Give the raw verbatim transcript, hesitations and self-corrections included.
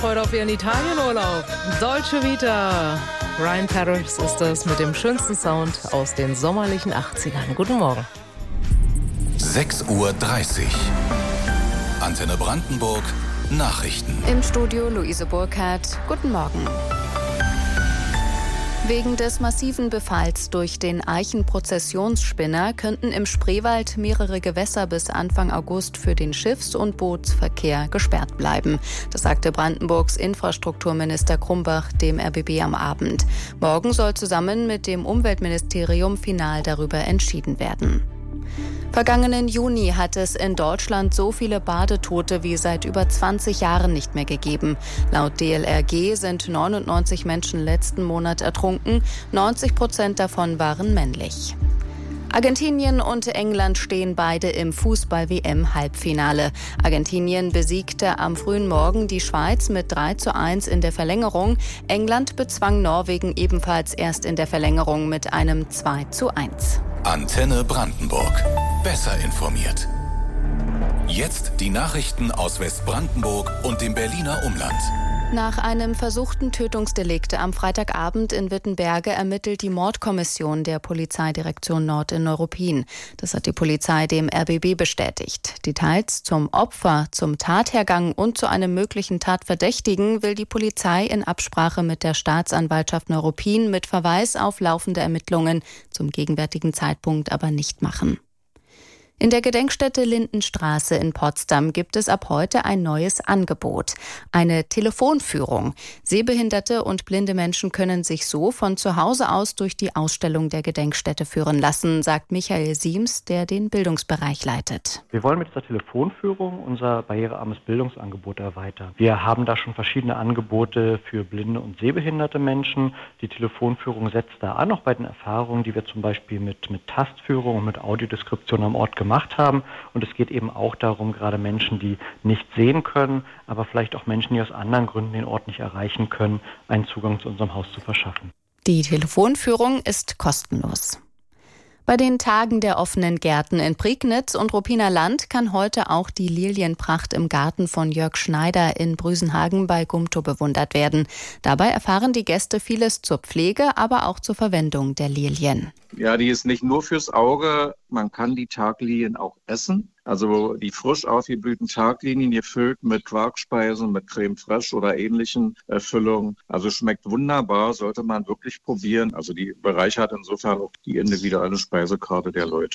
Heute auf ihren Italienurlaub. Deutsche Vita. Ryan Paris ist das mit dem schönsten Sound aus den sommerlichen achtzigern. Guten Morgen. sechs Uhr dreißig. Antenne Brandenburg. Nachrichten. Im Studio Luise Burkhardt. Guten Morgen. Wegen des massiven Befalls durch den Eichenprozessionsspinner könnten im Spreewald mehrere Gewässer bis Anfang August für den Schiffs- und Bootsverkehr gesperrt bleiben. Das sagte Brandenburgs Infrastrukturminister Krumbach dem R B B am Abend. Morgen soll zusammen mit dem Umweltministerium final darüber entschieden werden. Vergangenen Juni hat es in Deutschland so viele Badetote wie seit über zwanzig Jahren nicht mehr gegeben. Laut D L R G sind neunundneunzig Menschen letzten Monat ertrunken, neunzig Prozent davon waren männlich. Argentinien und England stehen beide im Fußball-W M-Halbfinale. Argentinien besiegte am frühen Morgen die Schweiz mit drei zu eins in der Verlängerung. England bezwang Norwegen ebenfalls erst in der Verlängerung mit einem zwei zu eins. Antenne Brandenburg. Besser informiert. Jetzt die Nachrichten aus Westbrandenburg und dem Berliner Umland. Nach einem versuchten Tötungsdelikt am Freitagabend in Wittenberge ermittelt die Mordkommission der Polizeidirektion Nord in Neuruppin. Das hat die Polizei dem R B B bestätigt. Details zum Opfer, zum Tathergang und zu einem möglichen Tatverdächtigen will die Polizei in Absprache mit der Staatsanwaltschaft Neuruppin mit Verweis auf laufende Ermittlungen zum gegenwärtigen Zeitpunkt aber nicht machen. In der Gedenkstätte Lindenstraße in Potsdam gibt es ab heute ein neues Angebot. Eine Telefonführung. Sehbehinderte und blinde Menschen können sich so von zu Hause aus durch die Ausstellung der Gedenkstätte führen lassen, sagt Michael Siems, der den Bildungsbereich leitet. Wir wollen mit dieser Telefonführung unser barrierearmes Bildungsangebot erweitern. Wir haben da schon verschiedene Angebote für blinde und sehbehinderte Menschen. Die Telefonführung setzt da an, auch bei den Erfahrungen, die wir zum Beispiel mit, mit Tastführung und mit Audiodeskription am Ort gemacht gemacht haben. Und es geht eben auch darum, gerade Menschen, die nicht sehen können, aber vielleicht auch Menschen, die aus anderen Gründen den Ort nicht erreichen können, einen Zugang zu unserem Haus zu verschaffen. Die Telefonführung ist kostenlos. Bei den Tagen der offenen Gärten in Prignitz und Ruppiner Land kann heute auch die Lilienpracht im Garten von Jörg Schneider in Brüsenhagen bei Gumtow bewundert werden. Dabei erfahren die Gäste vieles zur Pflege, aber auch zur Verwendung der Lilien. Ja, die ist nicht nur fürs Auge, man kann die Taglilien auch essen. Also die frisch aufgeblühten Taglilien gefüllt mit Quarkspeisen, mit Creme fraiche oder ähnlichen Füllungen. Also schmeckt wunderbar, sollte man wirklich probieren. Also die bereichert insofern auch die individuelle Speisekarte der Leute.